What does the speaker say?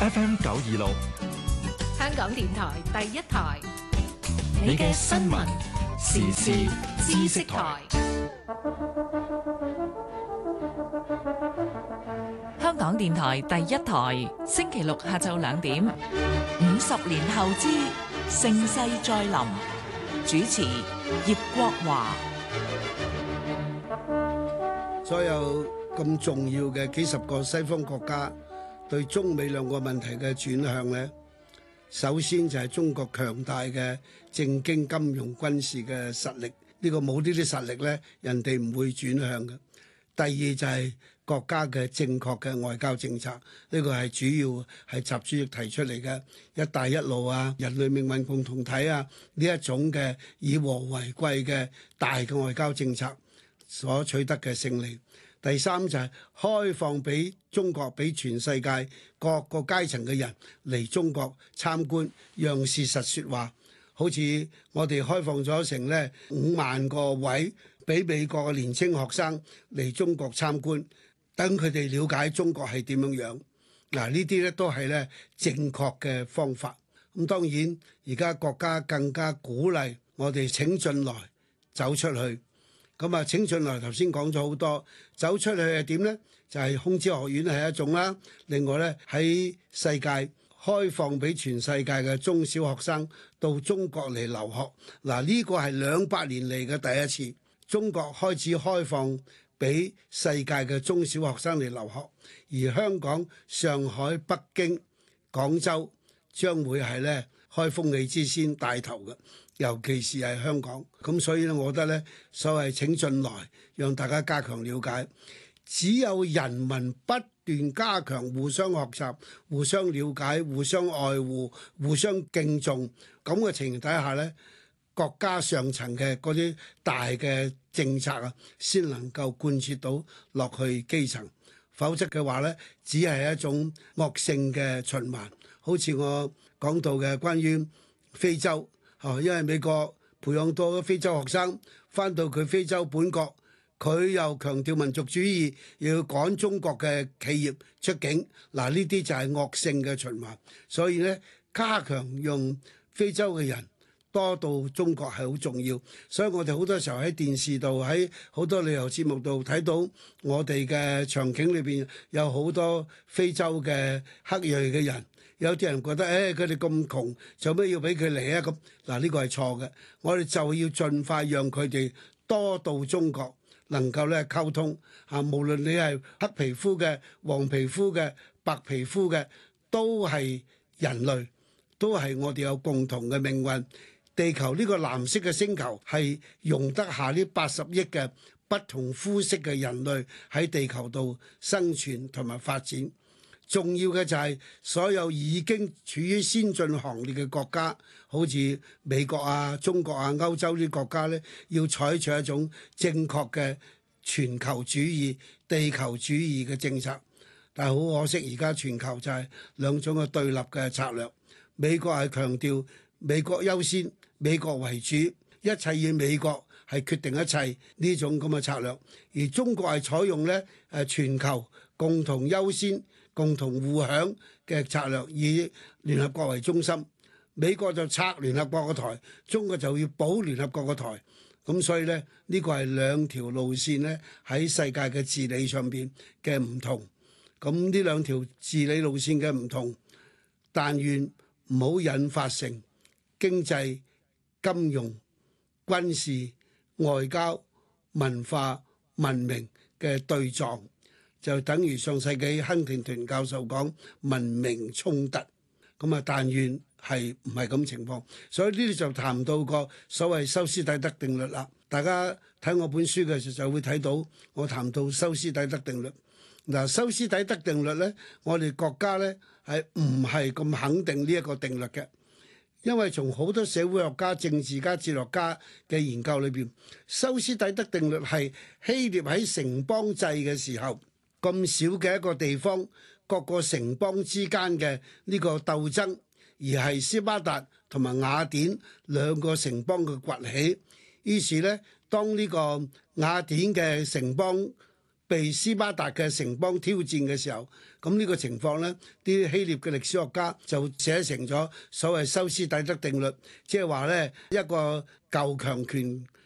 FM 926， 香港電台第一台， 你嘅新聞時事知識台。 香港電台第一台，星期六下晝2點，50年後之盛世再臨，主持葉國華。 所有咁重要嘅幾十個西方國家對中美兩個問題嘅轉向呢，首先就係中國強大嘅政經金融軍事嘅實力，呢個冇呢啲實力呢，人哋唔會轉向嘅。第二就係國家嘅正確嘅外交政策，呢個係主要係習主席提出嚟嘅一帶一路啊、人類命運共同體啊呢一種嘅以和為貴嘅大嘅外交政策所取得嘅勝利。第三就係開放俾中國，俾全世界各個階層嘅人嚟中國參觀，讓事實說話。好似我哋開放咗成呢5萬個位俾美國嘅年輕學生嚟中國參觀，等佢哋了解中國係點樣樣。嗱，呢啲咧都係咧正確嘅方法。咁當然而家國家更加鼓勵我哋請進來走出去。咁啊，請進來頭先講咗好多，走出去係點呢？就係空中學院係一種啦。另外咧喺世界開放俾全世界嘅中小學生到中國嚟留學。嗱，呢個係200年嚟嘅第一次，中國開始開放俾世界嘅中小學生嚟留學，而香港、上海、北京、廣州將會係咧開風氣之先帶頭嘅，尤其是係香港。咁所以咧，我覺得咧，所謂請進來，讓大家加強了解。只有人民不斷加強互相學習、互相了解、互相愛護、互相敬重咁嘅情形底下咧，國家上層嘅嗰啲大嘅政策啊，先能夠貫徹到落去基層。否則嘅話咧，只係一種惡性嘅循環。好似我講到嘅關於非洲，因為美國培養多非洲學生翻到佢非洲本國，佢又強調民族主義，又要趕中國嘅企業出境。嗱，呢啲就係惡性嘅循環。所以咧，加強用非洲嘅人多到中國係好重要。所以我哋好多時候喺電視度、喺好多旅遊節目度睇到我哋嘅場景裏邊有好多非洲嘅黑裔嘅人。有啲人覺得佢哋咁窮，做咩要俾佢嚟啊？咁嗱，呢個係錯嘅。我哋就要盡快讓佢哋多到中國，能夠咧溝通嚇。無論你係黑皮膚嘅、黃皮膚嘅、白皮膚嘅，都係人類，都係我哋有共同嘅命運。地球呢個藍色嘅星球係容得下呢80億嘅不同膚色嘅人類喺地球度生存同埋發展。重要嘅就係所有已經處於先進行列嘅國家，好似美國啊、中國啊、歐洲啲國家咧，要採取一種正確嘅全球主義、地球主義嘅政策。但係好可惜，而家全球就係兩種嘅對立嘅策略。美國係強調美國優先、美國為主，一切以美國係決定一切呢種咁嘅策略。而中國係採用咧全球共同優先、共同互享嘅策略，以聯合國為中心。美國就拆聯合國個台，中國就要保聯合國個台。咁所以咧，呢個係兩條路線咧喺世界嘅治理上邊嘅唔同。咁呢兩條治理路線嘅唔同，但願唔好引發成經濟、金融、軍事、外交、文化、文明嘅對撞。就等於上世紀亨廷頓教授講文明衝突，咁啊但願係唔係咁情況。所以呢啲就談到個所謂修斯底德定律啦。大家睇我本書嘅時候就會睇到我談到修斯底德定律。嗱，修斯底德定律咧，我哋國家咧係唔係咁肯定呢一個定律嘅，因為從好多社會學家、政治家、哲學家嘅研究裏邊，修斯底德定律係希臘喺城邦制嘅時候。咁少嘅一個地方，各個城邦之間嘅呢個鬥爭，而係斯巴達同埋雅典兩個城邦嘅崛起。於是呢，當呢個雅典嘅城邦被斯巴達嘅城邦挑戰嘅時候，咁呢個情況呢，啲希臘嘅歷史學家就寫成咗所謂修斯底德定律，即係話呢，一個舊強權